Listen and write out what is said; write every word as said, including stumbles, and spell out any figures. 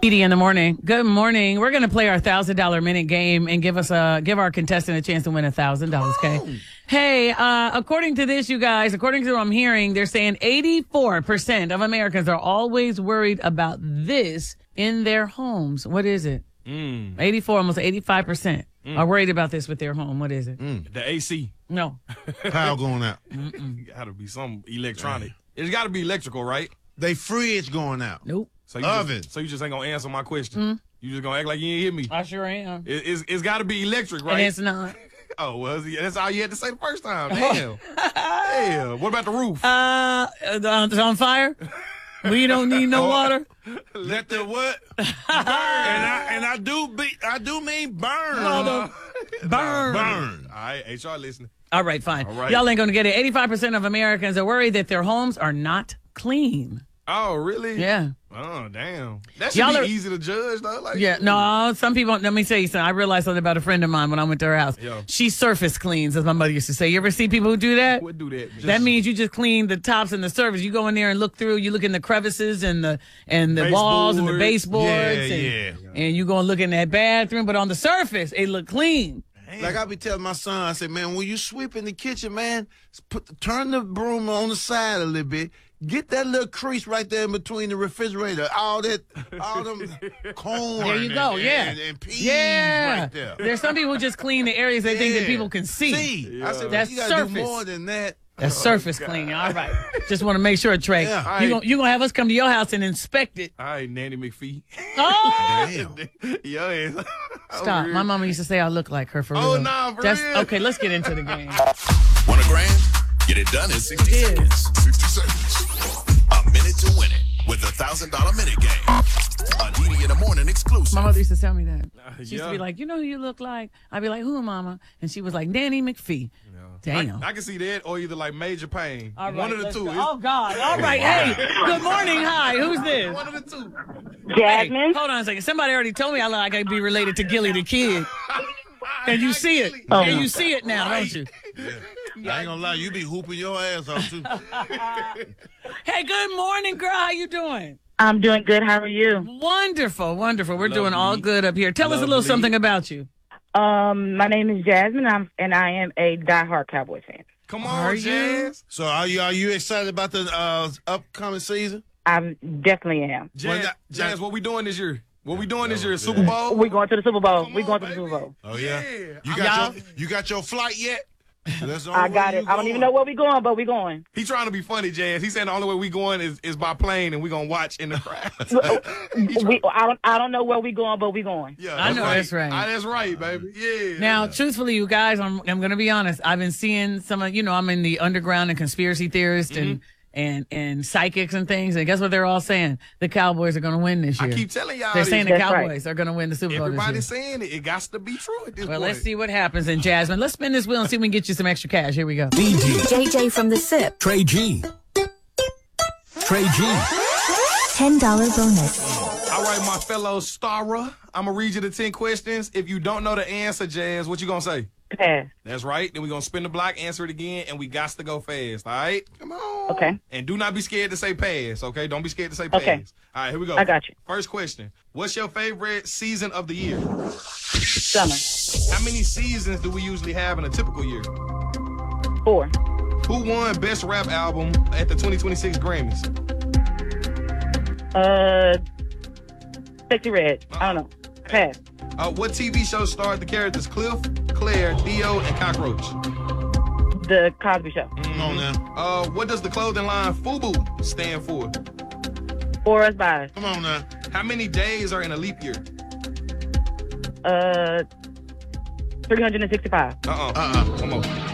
Edie in the morning. Good morning. We're going to play our one thousand dollars minute game and give us a give our contestant a chance to win one thousand dollars, okay? Oh. Hey, uh, according to this, you guys, according to what I'm hearing, they're saying eighty-four percent of Americans are always worried about this in their homes. What is it? Mm. eighty-four, almost eighty-five percent mm. are worried about this with their home. What is it? Mm. The A C. No. Power going out. Got to be some electronic. It's got to be electrical, right? They fridge going out. Nope. So you Oven. Just, so you just ain't going to answer my question. Mm. You just going to act like you ain't hear me. I sure am. It, it's it's got to be electric, right? And it's not. Oh, well, that's all you had to say the first time. Damn. Damn. What about the roof? Uh, it's on fire? We don't need no water. Let the what? Burn. and I and I do be I do mean burn. Mother. Burn. Burn. All right, H R listening. All right, fine. All right. Y'all ain't going to get it. eighty-five percent of Americans are worried that their homes are not clean. Oh, really? Yeah. Oh, damn. That should Y'all be are, easy to judge, though. Like, yeah, no, some people, let me tell you something. I realized something about a friend of mine when I went to her house. Yeah. She surface cleans, as my mother used to say. You ever see people who do that? What do that? That means you just clean the tops and the surface. You go in there and look through. You look in the crevices and the and the Baseboard. walls and the baseboards. Yeah, and, yeah. And you go and look in that bathroom. But on the surface, it look clean. Like I be telling my son, I say, man, when you sweep in the kitchen, man, put the, turn the broom on the side a little bit. Get that little crease right there in between the refrigerator. All that, all them corn. There you go. And, yeah. And, and peas yeah. right there. There's some people who just clean the areas they yeah. think that people can see. See. Yeah. I said, That's you gotta surface. do more than that. That's surface cleaning. All right. Just want to make sure, Trey. Yeah. You're going you to have us come to your house and inspect it. All right, Nanny McPhee. Oh! Damn. Yo, ass. Stop. My mama used to say I look like her for real. Oh, nah, for That's, real. Okay, let's get into the game. Want a grand? Get it done in sixty It is. seconds. sixty seconds. A minute to win it with the one thousand dollars minute game. A Didi in the morning exclusive. My mother used to tell me that. She used yeah. to be like, you know who you look like? I'd be like, who, mama? And she was like, Nanny McPhee. Yeah. Damn. I, I can see that or either like Major Pain. All right, One of the let's two. go. It's- Oh, God. All right. Hey, good morning. Hi. Who's this? One of the two. Hey, Jasmine. hold on a second. Somebody already told me I look like I'd be related to Gilly the Kid. And you see it. Oh. And you see it now, don't you? Yeah. I ain't gonna lie, you be hooping your ass off too. Hey, good morning, girl. How you doing? I'm doing good. How are you? Wonderful, wonderful. We're doing all Lovely. good up here. Tell us a little Lovely. something about you. Um, my name is Jasmine, I'm, and I am a diehard Cowboys fan. Come Are on, you? Jazz. So are you are you excited about the uh, upcoming season? I definitely am. Jazz, Well, that- Jazz, that- what we doing this year? What we doing this year? yeah. Super Bowl? We're going to the Super Bowl. Come We're on, going to the baby. Super Bowl. Oh yeah. Yeah. You got Y'all- your you got your flight yet? That's the I only got way it. you I don't even going. know where we're going, but we're going. He trying to be funny, Jazz. He saying the only way we going is, is by plane and we gonna watch in the crowd. we, I don't. I don't know where we're going, but we're going. Yeah, I know that's right. Ah, that's right, baby. Yeah. Now, truthfully, you guys, I'm I'm going to be honest. I've been seeing some of, you know, I'm in the underground and conspiracy theorists and, and, and psychics and things. And guess what they're all saying? The Cowboys are going to win this I year. keep telling y'all They're this. saying the That's Cowboys right. are going to win the Super Bowl this year. Everybody's saying it. It got to be true at this Well, point. let's see what happens. And Jasmine, let's spin this wheel and see if we can get you some extra cash. Here we go. D G. J J from the SIP. Trey G. Trey G. ten dollars bonus. All right, my fellow starrer. I'm gonna read you the ten questions. If you don't know the answer, Jazz, what you gonna say? Pass. That's right. Then we're gonna spin the block, answer it again, and we got to go fast. All right? Come on. Okay. And do not be scared to say pass, okay? Don't be scared to say pass. Okay. All right, here we go. I got you. First question. What's your favorite season of the year? Summer. How many seasons do we usually have in a typical year? Four. Who won Best Rap Album at the twenty twenty-six Grammys? Uh, Sexy Red. I don't know. Pass. Uh, what T V show starred the characters Cliff, Claire, Theo, and Cockroach? The Cosby Show. Come on now. Uh, what does the clothing line FUBU stand for? For Us By. Come on now. How many days are in a leap year? Uh, three hundred sixty-five. Uh-uh. Uh-uh. Come on.